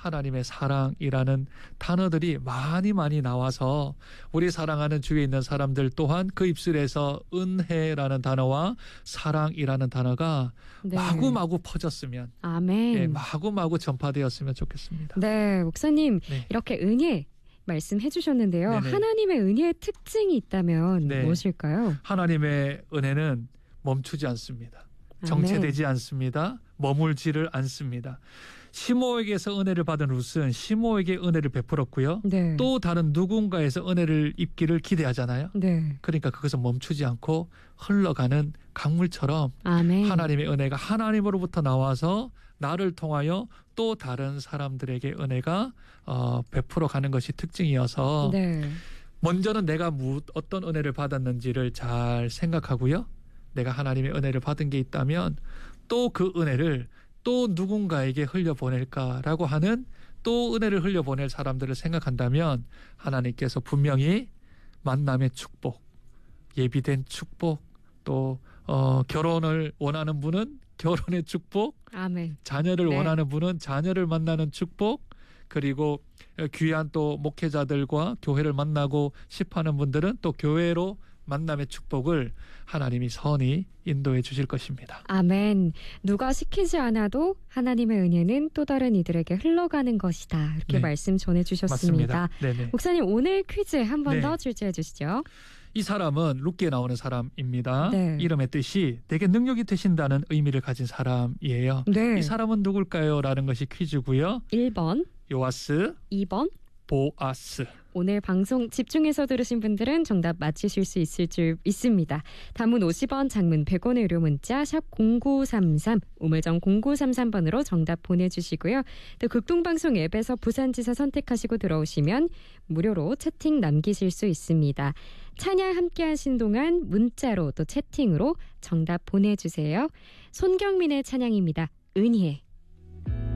하나님의 사랑이라는 단어들이 많이 나와서 우리 사랑하는 주위에 있는 사람들 또한 그 입술에서 은혜라는 단어와 사랑이라는 단어가 네. 마구마구 퍼졌으면 아멘. 예, 마구마구 전파되었으면 좋겠습니다. 네, 목사님 네. 이렇게 은혜 말씀해 주셨는데요. 네네. 하나님의 은혜의 특징이 있다면 네. 무엇일까요? 하나님의 은혜는 멈추지 않습니다. 정체되지 않습니다. 머물지를 않습니다. 시므에게서 은혜를 받은 룻은 시므에게 은혜를 베풀었고요. 네. 또 다른 누군가에서 은혜를 입기를 기대하잖아요. 네. 그러니까 그것은 멈추지 않고 흘러가는 강물처럼 아멘. 하나님의 은혜가 하나님으로부터 나와서 나를 통하여 또 다른 사람들에게 은혜가 베풀어 가는 것이 특징이어서 네. 먼저는 내가 어떤 은혜를 받았는지를 잘 생각하고요. 내가 하나님의 은혜를 받은 게 있다면 또 그 은혜를 또 누군가에게 흘려보낼까라고 하는 또 은혜를 흘려보낼 사람들을 생각한다면 하나님께서 분명히 만남의 축복, 예비된 축복, 또 결혼을 원하는 분은 결혼의 축복, 아멘. 자녀를 네. 원하는 분은 자녀를 만나는 축복, 그리고 귀한 또 목회자들과 교회를 만나고 싶어하는 분들은 또 교회로 만남의 축복을 하나님이 선히 인도해 주실 것입니다. 아멘. 누가 시키지 않아도 하나님의 은혜는 또 다른 이들에게 흘러가는 것이다. 이렇게 네. 말씀 전해주셨습니다. 맞습니다. 네네. 목사님 오늘 퀴즈 한 번 네. 더 출제해 주시죠. 이 사람은 룻기에 나오는 사람입니다. 네. 이름의 뜻이 내게 능력이 되신다는 의미를 가진 사람이에요. 네. 이 사람은 누굴까요? 라는 것이 퀴즈고요. 1번, 요아스, 2번. 보아스. 오늘 방송 집중해서 들으신 분들은 정답 맞히실 수 있을 줄 있습니다. 단문 50원, 장문 100원의 유료 문자 샵 0933, 우물정 0933번으로 정답 보내주시고요. 또 극동방송 앱에서 부산지사 선택하시고 들어오시면 무료로 채팅 남기실 수 있습니다. 찬양 함께 하신 동안 문자로 또 채팅으로 정답 보내주세요. 손경민의 찬양입니다. 은희의